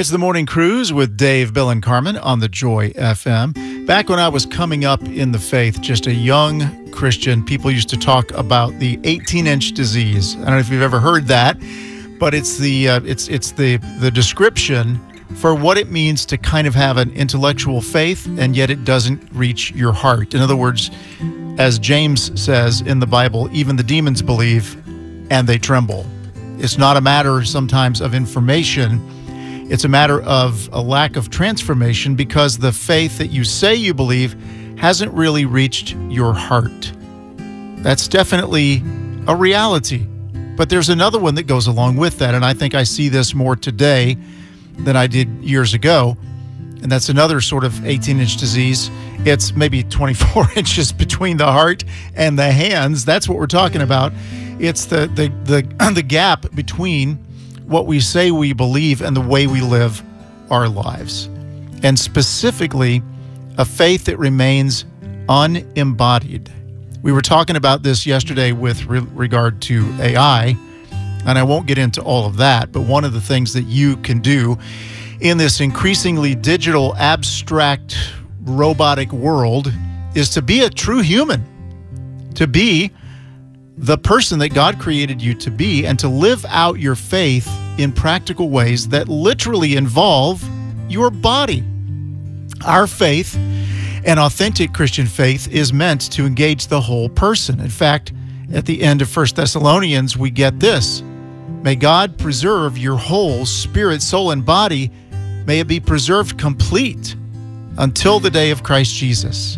It's the Morning Cruise with Dave, Bill, and Carmen on the Joy FM. Back when I was coming up in the faith, just a young Christian, people used to talk about the 18-inch disease. I don't know if you've ever heard that, but it's the description for what it means to kind of have an intellectual faith, and yet it doesn't reach your heart. In other words, as James says in the Bible, even the demons believe and they tremble. It's not a matter sometimes of information. It's a matter of a lack of transformation because the faith that you say you believe hasn't really reached your heart. That's definitely a reality. But there's another one that goes along with that, and I think I see this more today than I did years ago, and that's another sort of 18-inch disease. It's maybe 24 inches between the heart and the hands. That's what we're talking about. It's the gap between what we say we believe and the way we live our lives. And specifically, a faith that remains unembodied. We were talking about this yesterday with regard to AI, and I won't get into all of that, but one of the things that you can do in this increasingly digital, abstract, robotic world is to be a true human, to be the person that God created you to be, and to live out your faith in practical ways that literally involve your body. Our faith, an authentic Christian faith, is meant to engage the whole person. In fact, at the end of 1 Thessalonians, we get this: may God preserve your whole spirit, soul, and body. May it be preserved complete until the day of Christ Jesus.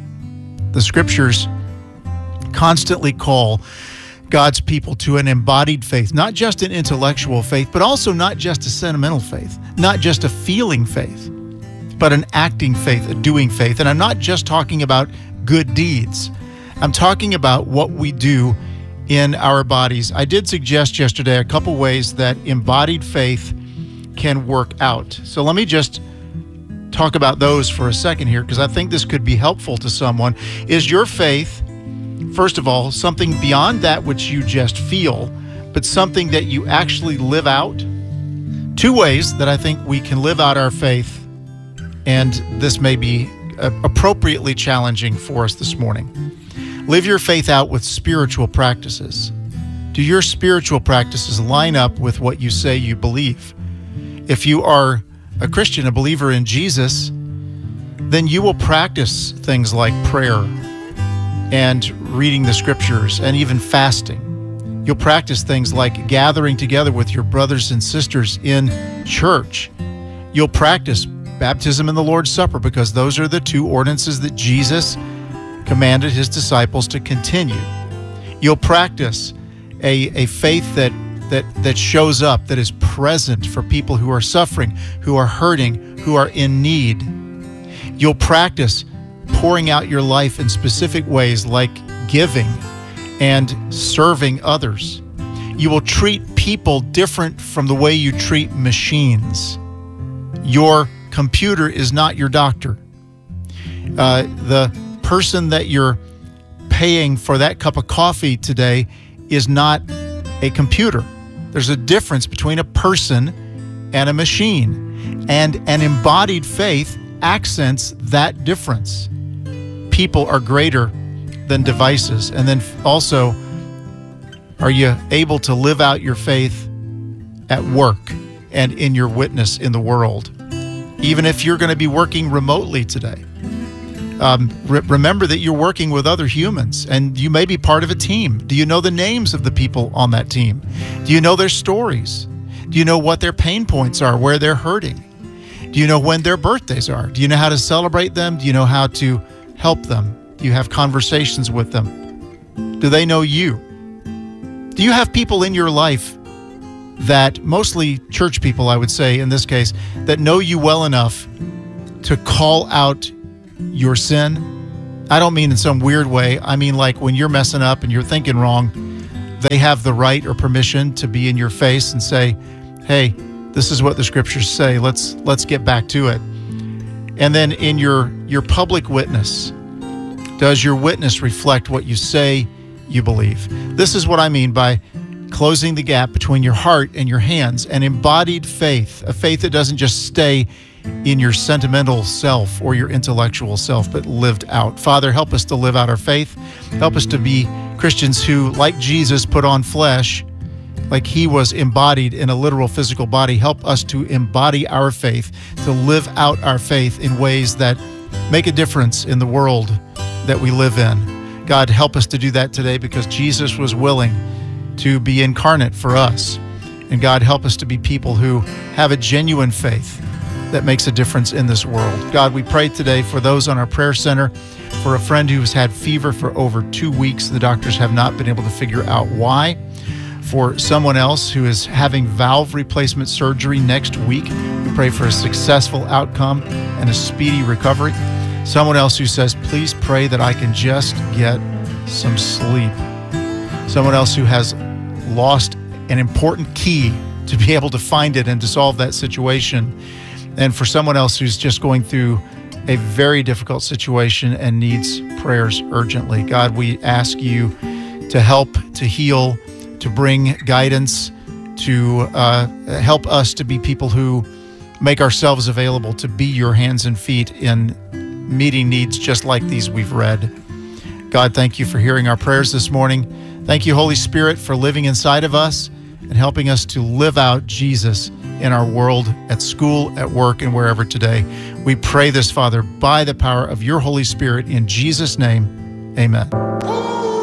The scriptures constantly call God's people to an embodied faith, not just an intellectual faith, but also not just a sentimental faith, not just a feeling faith, but an acting faith, a doing faith. And I'm not just talking about good deeds. I'm talking about what we do in our bodies. I did suggest yesterday a couple ways that embodied faith can work out. So let me just talk about those for a second here, because I think this could be helpful to someone. Is your faith, first of all, something beyond that which you just feel, but something that you actually live out? Two ways that I think we can live out our faith, and this may be appropriately challenging for us this morning. Live your faith out with spiritual practices. Do your spiritual practices line up with what you say you believe? If you are a Christian, a believer in Jesus, then you will practice things like prayer and reading the scriptures and even fasting. You'll practice things like gathering together with your brothers and sisters in church. You'll practice baptism and the Lord's Supper, because those are the two ordinances that Jesus commanded his disciples to continue. You'll practice a faith that shows up, that is present for people who are suffering, who are hurting, who are in need. You'll practice pouring out your life in specific ways like giving and serving others. You will treat people different from the way you treat machines. Your computer is not your doctor. The person that you're paying for that cup of coffee today is not a computer. There's a difference between a person and a machine, and an embodied faith accents that difference. People are greater than devices. And then also, are you able to live out your faith at work and in your witness in the world? Even if you're going to be working remotely today, remember that you're working with other humans, and you may be part of a team. Do you know the names of the people on that team? Do you know their stories? Do you know what their pain points are, where they're hurting? Do you know when their birthdays are? Do you know how to celebrate them? Do you know how to help them? Do you have conversations with them? Do they know you? Do you have people in your life that, mostly church people, I would say in this case, that know you well enough to call out your sin? I don't mean in some weird way. I mean like when you're messing up and you're thinking wrong, they have the right or permission to be in your face and say, hey, this is what the scriptures say. Let's get back to it. And then in your public witness, does your witness reflect what you say you believe? This is what I mean by closing the gap between your heart and your hands, an embodied faith, a faith that doesn't just stay in your sentimental self or your intellectual self, but lived out. Father, help us to live out our faith. Help us to be Christians who, like Jesus, put on flesh, like he was embodied in a literal physical body. Help us to embody our faith, to live out our faith in ways that make a difference in the world that we live in. God, help us to do that today because Jesus was willing to be incarnate for us. And God, help us to be people who have a genuine faith that makes a difference in this world. God, we pray today for those on our prayer center, for a friend who's had fever for over 2 weeks. The doctors have not been able to figure out why. For someone else who is having valve replacement surgery next week, we pray for a successful outcome and a speedy recovery. Someone else who says, please pray that I can just get some sleep. Someone else who has lost an important key to be able to find it and to solve that situation. And for someone else who's just going through a very difficult situation and needs prayers urgently. God, we ask you to help, to heal, to bring guidance, to help us to be people who make ourselves available to be your hands and feet in meeting needs just like these we've read. God, thank you for hearing our prayers this morning. Thank you, Holy Spirit, for living inside of us and helping us to live out Jesus in our world, at school, at work, and wherever today. We pray this, Father, by the power of your Holy Spirit. In Jesus' name, amen.